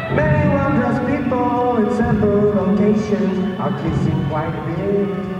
Many well-dressed people in several locations are kissing quite a bit.